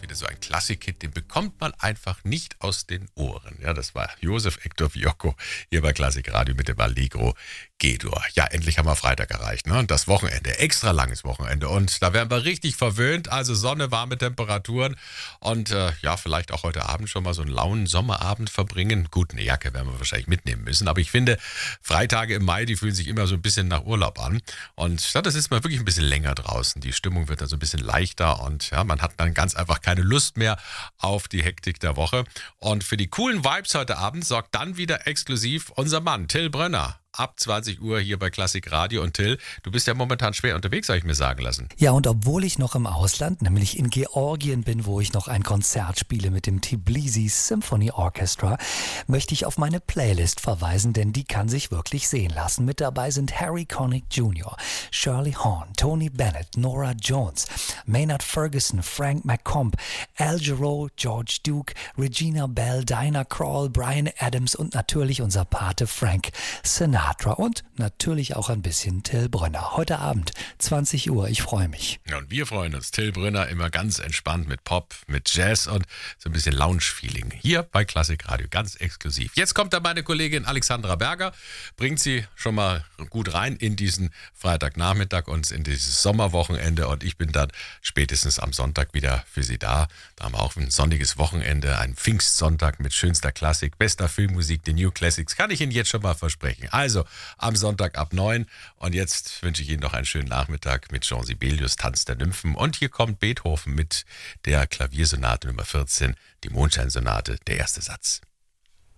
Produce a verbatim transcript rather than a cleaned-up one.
wieder so ein Klassik-Hit, den bekommt man einfach nicht aus den Ohren. Ja, das war Josef Hector Fiocco hier bei Klassik Radio mit dem Allegro G-Dur. Ja, endlich haben wir Freitag erreicht, ne? Und das Wochenende, extra langes Wochenende. Und da werden wir richtig verwöhnt. Also Sonne, warme Temperaturen und äh, ja, vielleicht auch heute Abend schon mal so einen lauen Sommerabend verbringen. Gut, eine Jacke werden wir wahrscheinlich mitnehmen müssen. Aber ich finde, Freitage im Mai, die fühlen sich immer so ein bisschen nach Urlaub an. Und ja, das ist mal wirklich ein bisschen länger draußen. Die Stimmung wird dann so ein bisschen leichter und ja, man hat dann ganz einfach keine Lust mehr auf die Hektik der Woche. Und für die coolen Vibes heute Abend sorgt dann wieder exklusiv unser Mann Till Brönner. Ab zwanzig Uhr hier bei Klassik Radio. Und Till, du bist ja momentan schwer unterwegs, habe ich mir sagen lassen. Ja, und obwohl ich noch im Ausland, nämlich in Georgien bin, wo ich noch ein Konzert spiele mit dem Tbilisi Symphony Orchestra, möchte ich auf meine Playlist verweisen, denn die kann sich wirklich sehen lassen. Mit dabei sind Harry Connick Junior, Shirley Horn, Tony Bennett, Nora Jones, Maynard Ferguson, Frank McComb, Al Jarreau, George Duke, Regina Bell, Dinah Krall, Bryan Adams und natürlich unser Pate Frank Sinatra. Und natürlich auch ein bisschen Till Brönner. Heute Abend, zwanzig Uhr, ich freue mich. Ja, und wir freuen uns. Till Brönner immer ganz entspannt mit Pop, mit Jazz und so ein bisschen Lounge-Feeling. Hier bei Klassik Radio, ganz exklusiv. Jetzt kommt da meine Kollegin Alexandra Berger, bringt sie schon mal gut rein in diesen Freitagnachmittag und in dieses Sommerwochenende. Und ich bin dann spätestens am Sonntag wieder für Sie da. Da haben wir auch ein sonniges Wochenende, einen Pfingstsonntag mit schönster Klassik, bester Filmmusik, den New Classics. Kann ich Ihnen jetzt schon mal versprechen. Also Also am Sonntag ab neun. Und jetzt wünsche ich Ihnen noch einen schönen Nachmittag mit Jean Sibelius, Tanz der Nymphen. Und hier kommt Beethoven mit der Klaviersonate Nummer vierzehn, die Mondscheinsonate, der erste Satz.